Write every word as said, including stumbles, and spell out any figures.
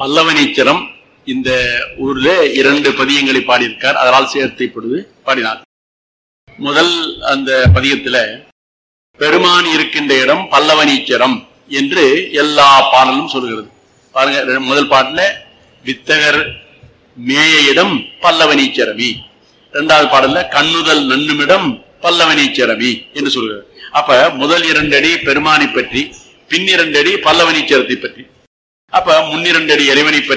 பல்லவனீச்சரம் இந்த ஊர்ல இரண்டு பதியங்களை பாடியிருக்கார். அதனால் சேர்த்து இப்பொழுது பாடினார். முதல் அந்த பதியத்துல பெருமான் இருக்கின்ற இடம் பல்லவனீச்சரம் என்று எல்லா பாடலும் சொல்கிறது. பாருங்க, முதல் பாட்டுல வித்தகர் மேய இடம் பல்லவனீச்சரமி, இரண்டாவது பாடல்ல கண்ணுதல் நன்னுமிடம் பல்லவனீச்சரமி என்று சொல்கிறது. அப்ப முதல் இரண்டடி பெருமானை பற்றி, பின் இரண்டடி பல்லவனீச்சரத்தை பற்றி, அப்ப முன்னிரண்டடி இறைவனை பற்றி